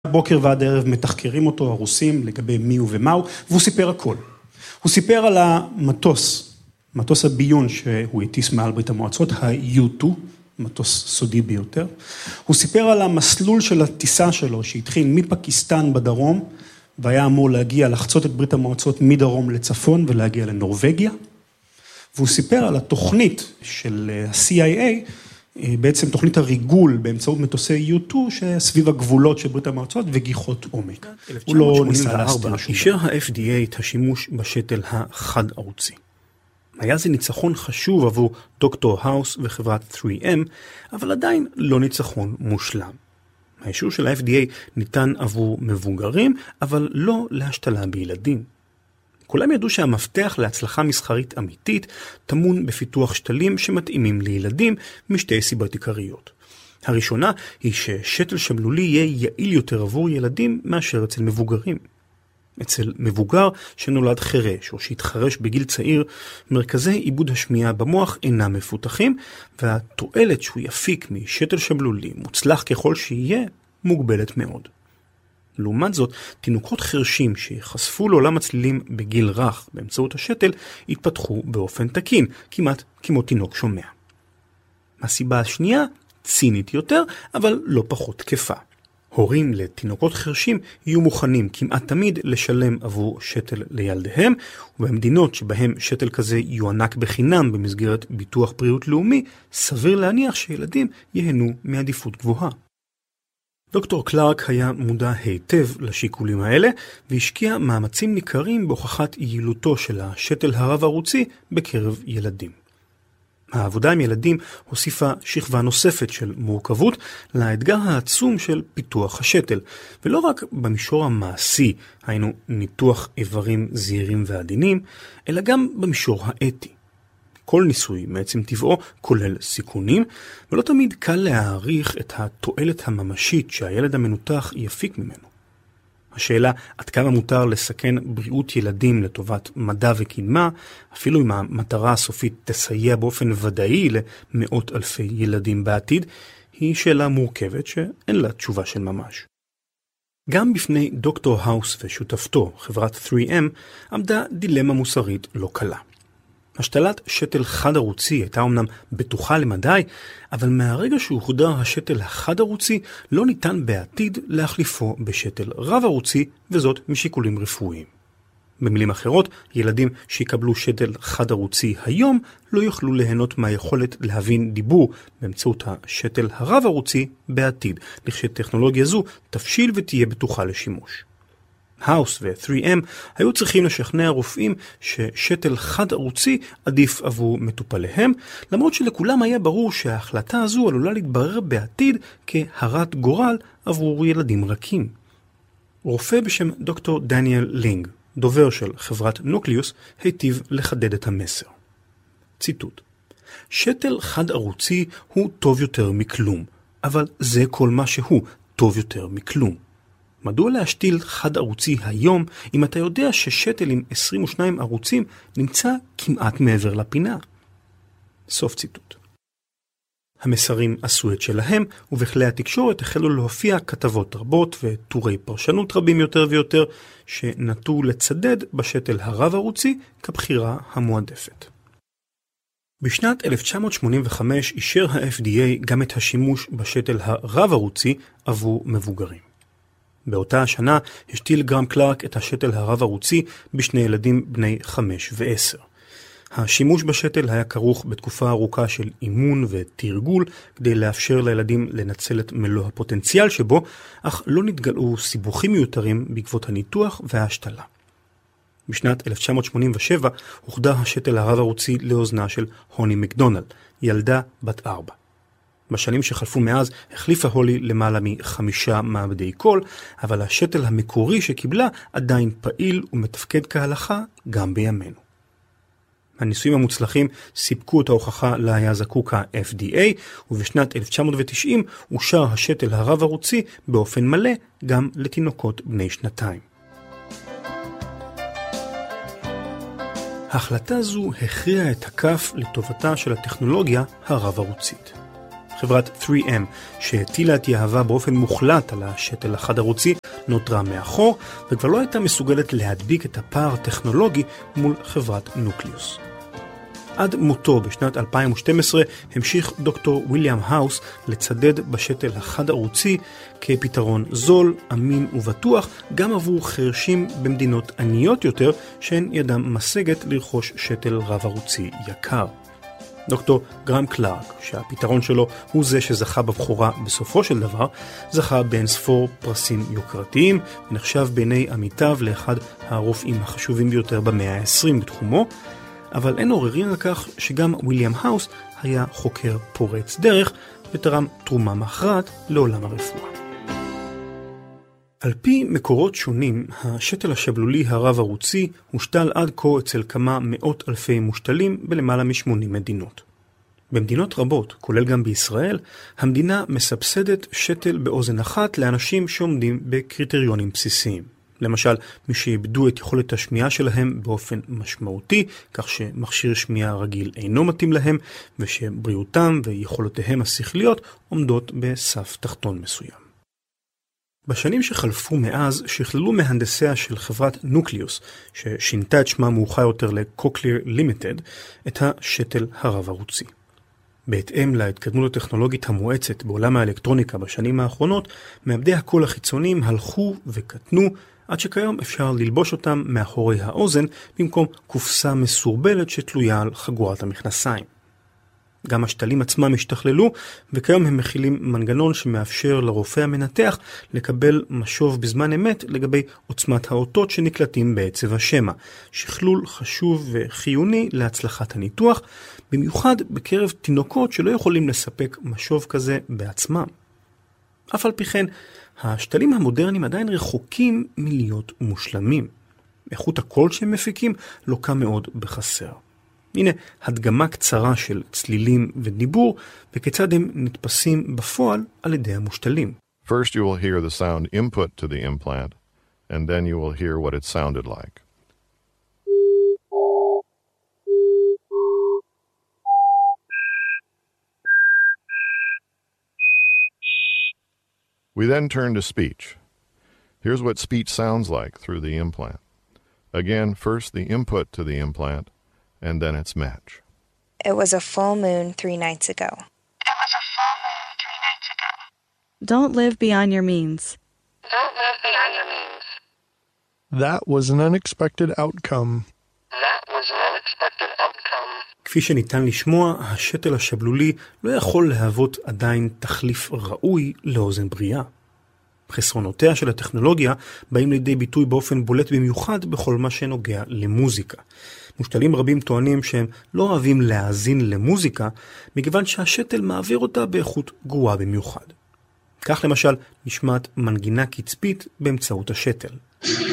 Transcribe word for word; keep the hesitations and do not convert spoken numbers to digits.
בוקר ועד ערב מתחקרים אותו הרוסים לגבי מי הוא ומה הוא, והוא סיפר הכל. הוא סיפר על המטוס, מטוס הביון שהוא הטיס מעל ברית המועצות, ה-יו טו, מטוס סודי ביותר. הוא סיפר על המסלול של הטיסה שלו, שהתחיל מפקיסטן בדרום, והיה אמור להגיע, לחצות את ברית המועצות מדרום לצפון ולהגיע לנורווגיה. והוא סיפר על התוכנית של ה-סי איי איי, בעצם תוכנית הריגול באמצעות מטוסי יו טו, שסביב הגבולות של ברית המועצות וגיחות עומק. הוא לא ניסה להסתיר שום. אישר ה-אף די איי את השימוש בשתל החד ערוצי. היה זה ניצחון חשוב עבור דוקטור האוס וחברת תרי אם, אבל עדיין לא ניצחון מושלם. האישור של ה-אף די איי ניתן עבור מבוגרים, אבל לא להשתלה בילדים. כולם ידעו שהמפתח להצלחה מסחרית אמיתית טמון בפיתוח שתלים שמתאימים לילדים משתי סיבות עיקריות. הראשונה היא ששתל שבלולי יהיה יעיל יותר עבור ילדים מאשר אצל מבוגרים. אצל מבוגר שנולד חרש או שהתחרש בגיל צעיר, מרכזי עיבוד השמיעה במוח אינם מפותחים, והתועלת שהוא יפיק משתל שבלולי, מוצלח ככל שיהיה, מוגבלת מאוד. לעומת זאת, תינוקות חרשים שחשפו לעולם הצלילים בגיל רך באמצעות השתל, התפתחו באופן תקין, כמעט כמו תינוק שומע. הסיבה השנייה, צינית יותר, אבל לא פחות תקפה. הורים לתינוקות חרשים יהיו מוכנים כמעט תמיד לשלם עבור שתל לילדיהם, ובמדינות שבהם שתל כזה יוענק בחינם במסגרת ביטוח בריאות לאומי, סביר להניח שילדים ייהנו מעדיפות גבוהה. דוקטור קלארק היה מודע היטב לשיקולים האלה, והשקיע מאמצים ניכרים בהוכחת יעילותו של השתל הרב ערוצי בקרב ילדים. העבודה עם ילדים הוסיפה שכבה נוספת של מורכבות לאתגר העצום של פיתוח השתל, ולא רק במישור המעשי, היינו ניתוח איברים זהירים ועדינים, אלא גם במישור האתי. כל ניסוי מעצם טבעו כולל סיכונים, ולא תמיד קל להעריך את התועלת הממשית שהילד המנותח יפיק ממנו. השאלה עד כמה מותר לסכן בריאות ילדים לטובת מדע וקדמה, אפילו אם המטרה הסופית תסייע באופן ודאי למאות אלפי ילדים בעתיד, היא שאלה מורכבת שאין לה תשובה של ממש. גם בפני דוקטור האוס ושותפתו, חברת תרי אם, עמדה דילמה מוסרית לא קלה. השתלת שתל חד ערוצי הייתה אמנם בטוחה למדי, אבל מהרגע שהוחדר השתל החד ערוצי לא ניתן בעתיד להחליפו בשתל רב ערוצי, וזאת משיקולים רפואיים. במילים אחרות, ילדים שיקבלו שתל חד ערוצי היום לא יוכלו ליהנות מהיכולת להבין דיבור באמצעות השתל הרב ערוצי בעתיד, לכשטכנולוגיה זו תפשיל ותהיה בטוחה לשימוש. האוס ו-תרי אם היו צריכים לשכנע רופאים ששתל חד ערוצי עדיף עבור מטופליהם, למרות שלכולם היה ברור שההחלטה הזו עלולה להתברר בעתיד כהרת גורל עבור ילדים רכים. רופא בשם דוקטור דניאל לינג, דובר של חברת נוקליוס, היטיב לחדד את המסר. ציטוט: שתל חד ערוצי הוא טוב יותר מכלום, אבל זה כל מה שהוא, טוב יותר מכלום. מדוע להשתיל חד ערוצי היום אם אתה יודע ששתל עם עשרים ושניים ערוצים נמצא כמעט מעבר לפינה? סוף ציטוט. המסרים עשו את שלהם, ובכלי התקשורת החלו להופיע כתבות רבות וטורי פרשנות רבים יותר ויותר שנטו לצדד בשתל הרב ערוצי כבחירה המועדפת. בשנת אלף תשע מאות שמונים וחמש אישר ה-אף די איי גם את השימוש בשתל הרב ערוצי עבור מבוגרים. באותה השנה השתיל גרם קלארק את השתל הרב ערוצי בשני ילדים בני חמש ועשר. השימוש בשתל היה כרוך בתקופה ארוכה של אימון ותרגול כדי לאפשר לילדים לנצל את מלוא הפוטנציאל שבו, אך לא נתגלו סיבוכים מיותרים בעקבות הניתוח וההשתלה. בשנת אלף תשע מאות שמונים ושבע הוחדר השתל הרב ערוצי לאוזנה של הוני מקדונלד, ילדה בת ארבע. בשנים שחלפו מאז החליפה הולי למעלה מחמישה מעבדי קול, אבל השתל המקורי שקיבלה עדיין פעיל ומתפקד כהלכה גם בימינו. הניסויים המוצלחים סיפקו את ההוכחה לה היה זקוק ה-אף די איי, ובשנת אלף תשע מאות ותשעים אושר השתל הרב ערוצי באופן מלא גם לתינוקות בני שנתיים. ההחלטה זו הכריעה את הכף לטובתה של הטכנולוגיה הרב ערוצית. חברת תרי אם, שהטילה את יהבה באופן מוחלט על השתל החד ערוצי, נותרה מאחור, וכבר לא הייתה מסוגלת להדביק את הפער הטכנולוגי מול חברת נוקליוס. עד מותו בשנת אלפיים ושתים עשרה המשיך דוקטור ויליאם האוס לצדד בשתל החד ערוצי כפתרון זול, אמין ובטוח גם עבור חרשים במדינות עניות יותר שהן ידם משגת לרכוש שתל רב ערוצי יקר. דוקטור גרם קלארק, שהפתרון שלו הוא זה שזכה בבחורה בסופו של דבר, זכה באינספור פרסים יוקרתיים ונחשב בעיני עמיתיו לאחד הרופאים החשובים ביותר במאה ה-עשרים בתחומו, אבל אין עוררין על כך שגם ויליאם האוס היה חוקר פורץ דרך ותרם תרומה מכרעת לעולם הרפואה. על פי מקורות שונים, השתל השבלולי הרב ערוצי הושתל עד כה אצל כמה מאות אלפי מושתלים בלמעלה מ-שמונים מדינות. במדינות רבות, כולל גם בישראל, המדינה מסבסדת שתל באוזן אחת לאנשים שעומדים בקריטריונים בסיסיים. למשל, מי שאיבדו את יכולת השמיעה שלהם באופן משמעותי, כך שמכשיר שמיעה רגיל אינו מתאים להם, ושבריאותם ויכולותיהם השכליות עומדות בסף תחתון מסוים. בשנים שחלפו מאז שכללו מהנדסיה של חברת נוקליוס, ששינתה את שמה מאוחר יותר לקוקליר לימיטד, את השתל הרב ערוצי. בהתאם להתקדמות הטכנולוגית המואצת בעולם האלקטרוניקה בשנים האחרונות, מעבדי הקול החיצוניים הלכו וקטנו, עד שכיום אפשר ללבוש אותם מאחורי האוזן במקום קופסה מסורבלת שתלויה על חגורת המכנסיים. גם השתלים עצמם השתכללו, וכיום הם מכילים מנגנון שמאפשר לרופא המנתח לקבל משוב בזמן אמת לגבי עוצמת האותות שנקלטים בעצב השמע, שכלול חשוב וחיוני להצלחת הניתוח, במיוחד בקרב תינוקות שלא יכולים לספק משוב כזה בעצמם. אף על פי כן, השתלים המודרניים עדיין רחוקים מלהיות מושלמים. איכות הקול שהם מפיקים לוקה מאוד בחסר. הנה הדגמה קצרה של צלילים ודיבור, וכיצד הם נתפסים בפועל על ידי המושתלים. First you will hear the sound input to the implant, and then you will hear what it sounded like. We then turn to speech. Here's what speech sounds like through the implant. Again, first the input to the implant, and then its match. It was a full moon three nights ago. It was a full moon three nights ago. Don't live beyond your means. Don't live beyond your means. That was an unexpected outcome. That was an unexpected outcome. כפי שניתן לשמוע, השתל השבלולי לא יכול להוות עדיין תחליף ראוי לאוזן בריאה. חסרונותיה של הטכנולוגיה באים לידי ביטוי באופן בולט במיוחד בכל מה שנוגע למוזיקה. מושתלים רבים טוענים שהם לא אוהבים להאזין למוזיקה, מכיוון שהשתל מעביר אותה באיכות גרועה במיוחד. כך למשל נשמעת מנגינה קצבית באמצעות השתל.